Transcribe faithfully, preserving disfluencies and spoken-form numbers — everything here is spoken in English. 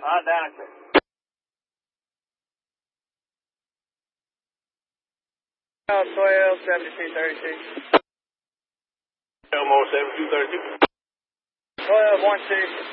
Uh, down it. twelve, seventy-two, thirty-two. Elmore seventy-two thirty-two. twelve, one, two.